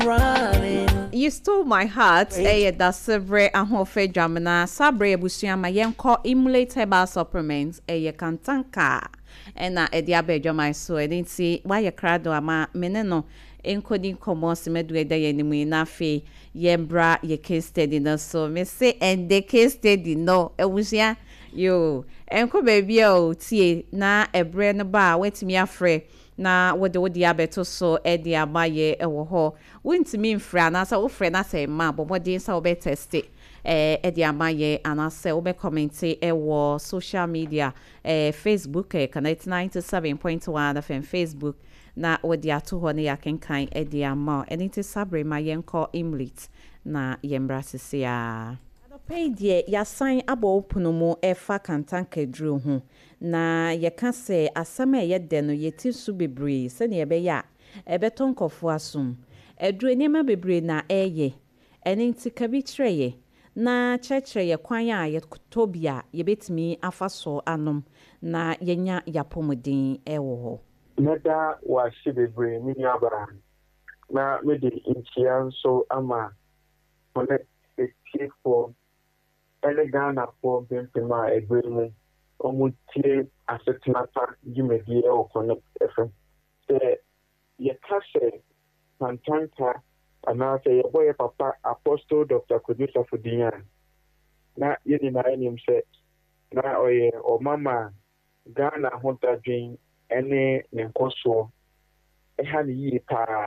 You stole my heart. That's several ahofe jamana. Sabre busuama yenko emulate herbal supplements. Kantanka. Na ediabe jama so. I didn't see why you cried ama meneno. Encoding commons medwe da yenimu na fe yembra ye case study no so me say and the case study no ewusia yo enko baby o tie na ebre no ba wetimi afre na wode abeto so e de amaye ewo ho wintimi mfra na sa wo frɛ na say ma bomodin sa wo be test e de amaye anase wo be comment ewo social media Facebook connect 97.1 FM Facebook na wodi ato ho ne yakenkan edi ama eniti sabre ma yenko imlit na yembra sisia adopedie yasan abo opuno mu efa kantan kedru ho na yeka se asama yede no yeti su bebre se ne ebe ya ebeto nkofo asum edru enema bebre na eye eniti kabi treye na cheche ye kwan a ye tobia ye betimi afaso anom na yenya yapomodin ewo ho Meda wa shibebre mini abara na mede inchian so ama one for elegana for bempema egbemu omutie asetinata yimedie o connect fm se ye kase pantanta ana se ye boy papa apostle Dr. Kodusa Fudian na yedi na enim se na oye o mama Ghana honta dream ene nenkoso ha ni yi pa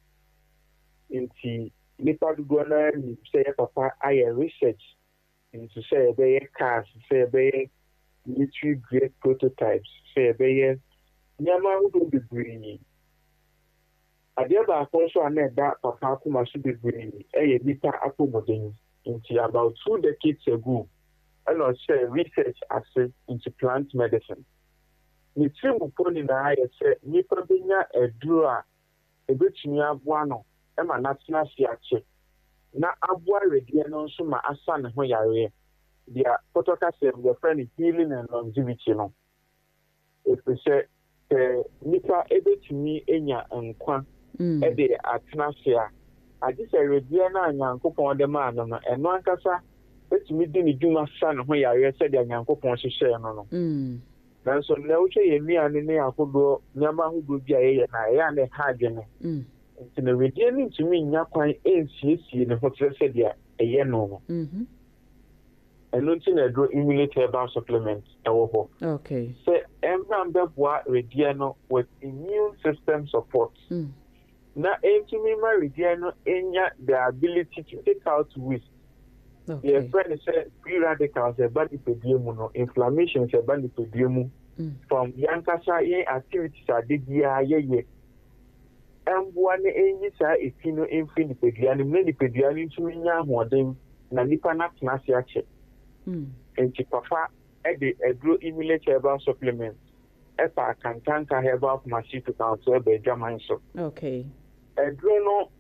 inti nipa dugo na ni say papa aye research into say be cars say be military grade prototypes say be nyama wo be bring adia ba konso ana da papa kuma su be bring nipa akomoden inti about 2 decades ago and say research as into plant medicine ni timu poni na aye se nipa benya eduru a ebetumi aboa no e ma national siache na aboa redie no nso ma asa ne ho yare dia protocol sem the friend healing and longevity no if we say nipa ebetumi enya nkwa e de atena sia ade se redie na nyankopon de ma no no eno ankasa betumi di ni dwuma sa ne ho yare se de nyankopon hyehyɛ no no nanso na uche yemi ane ne akodo nyama hudo bia ye na ya na ha adwene nti na redie ni ntumi nya kwan ensiesie ne hotre se dia eye no eno nti na dro immunity herbal supplement ewo ho okay se embra mbeboa redie no with immune system support na entumi ma redie no enya the ability to take out waste. Okay. The friend said free radicals about the inflammation about the from Yankasa activities are the ye. And one is a fino infinite pediani, many pediani to me more than Nanipanat Nasiache. And Chipafa a grow immunity herbal supplement. Epa Kantanka herbal machine council by Jamanso. Okay. A grono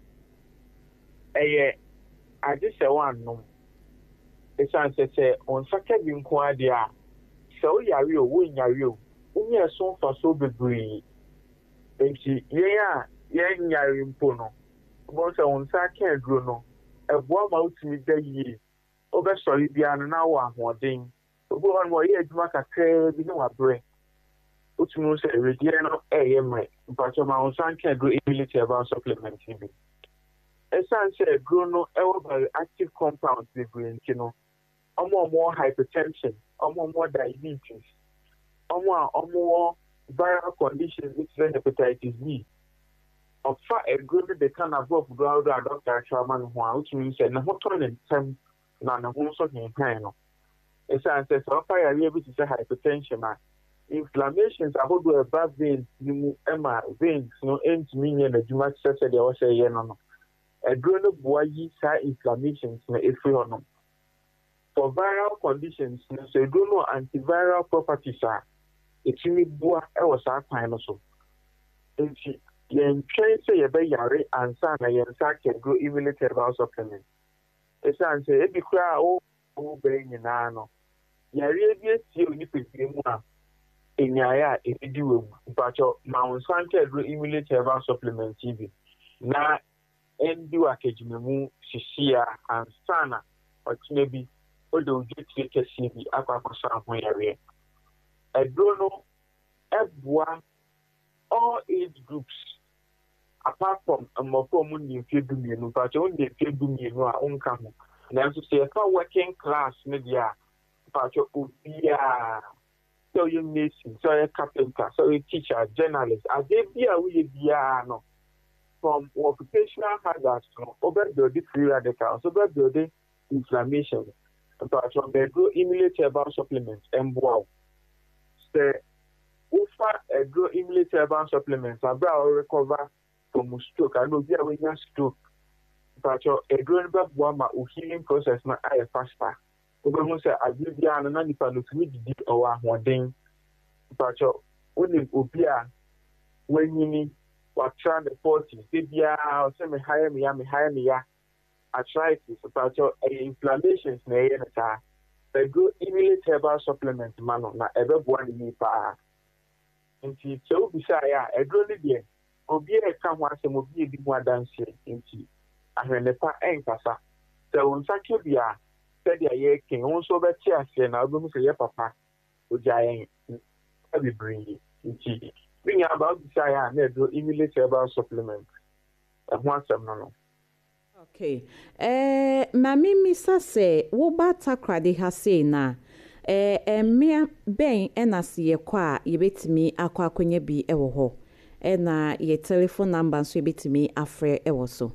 I just say one no. Esan se on saka bi nko ade a so yare o wo nyare o unya so fa so bebre enti ye nyare mpo no bo se on saka aduro no ebo ma utimi da yi o be sori bia no na wa ahoden obo on wo ye aduma kakra bi no wabre utimi se redie no eye mai mpacho ma on saka aduro immunity about supplement bi esan se aduro no ewo by active compounds bebre enti no more hypertension, more diabetes, more viral conditions which is hepatitis B. Of far a good they can above Dr. Shaman, which means a hoton and time, none of most of the panel. As I said, so far I able to say hypertension, inflammations about the above veins, Emma veins, no end to mean and you much said they was a no. A grown up boy, inflammations, if we are not. For viral conditions, so do no antiviral properties are it's really boa was our time also. And yen train say a bay yare and son a yen sack can go immunity herbal supplement. It's answer every crowd being in ano. Yare you nip in Yaya if you do, but your Mount Sanka immunity herbal supplement TV. Now, endi wakejimemu sisia ansana otmebi odo ujiti kesi akwa kwasa ho yare aduro no ebua all age groups apart from amofo mu ni fedu mienu pa che on de fedu mienu a onka ho na so say for working class ne dia pa che obia so you mason so you carpenter so you teacher journalist as they bia we bia no from occupational hazards no over the free radicals over the inflammation but from the grow emulate herbal supplements and wow say offer a grow emulate herbal supplements abra recover from stroke I know there when you stroke but a grow ma healing process na I faster over who say I give you an nipa no to meet the or ahoden but only obia when you need what trying the 40s bia say me hire me ya arthritis but inflammations na yen ta the go emulate herbal supplement man na ebe boa ni pa nti so bisa ya edro ni de obi e ka ho asem obi e bi mu adanse nti ahwene pa enkasa so nsake bia said ya ye ken won so be tia se na obi mu se ye papa ojayen abi bring nti bring about bisa ya na edro emulate herbal supplement ho asem no. Okay. Mami misa se wo ba takrade ha sei na me ben na se ye kwa ye betimi akwa akonya bi ewo ho na ye telephone number so ye betimi afre ewo so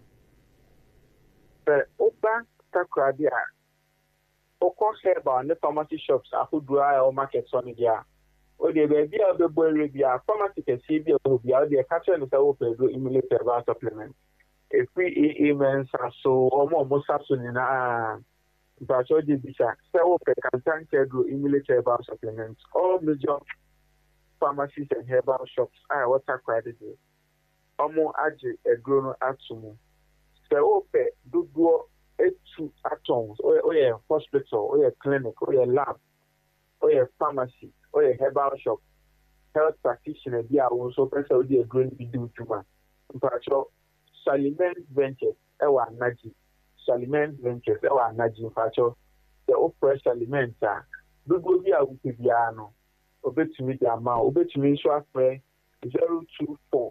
wo ba takrade a okọ herba ne pharmacy shops ahodua o market so ne dia o de be bia obebo ere bia pharmacy kesi bia o bia o de ka che no se wo pedo emulate herbal supplement if we men so almost na but all the bisa so we can thank you emulate herbal supplements all major pharmacies and herbal shops are what are credit omo age egro no atumu so we do two atoms or hospital or clinic or lab or pharmacy or herbal shop health practitioner dia also person dey growing be do tuma but Saliment Ventures ewa naji Saliment Ventures ewa naji facho the offer Saliment dugo bi awuke bia no obetumi di ama obetumi nso afre 024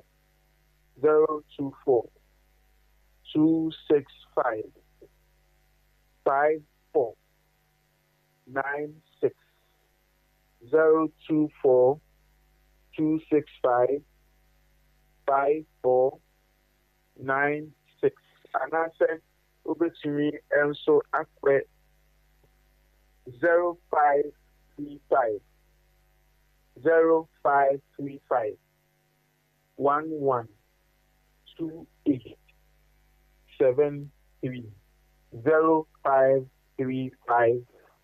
265 5496 024 265 5496 and I said over to me and so after 0535 0535 1128 73 0535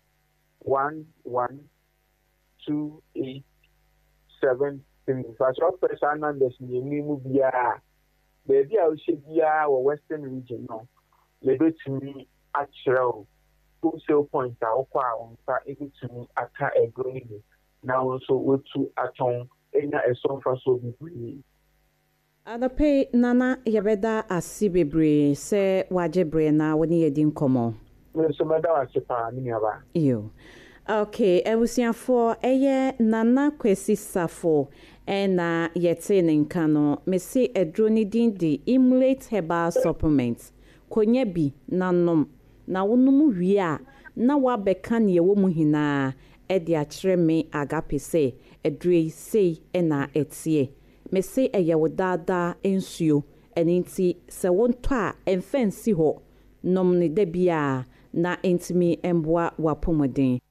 1128 73 for short person and this new bia baby I should be our western region no lebetumi achrew wholesale point akwa onfa ebetumi aka egro now so wetu aton enya esonfa so bibi Adape nana yebeda asibebre se wajebre na woni yedi nkomo so meda wasepa ni aba yo okay ebusiafo eye nana kwesi safo na yete nka no mesi edroni dindi emulate herbal supplements konya bi nanom na wonum wie a na wabeka ne wo mu hina de akire me agape se edre sei na etie mesi eye wodada ensuo eninti se wonto a emfansi ho nom ne da bia na entimi emboa wapomoden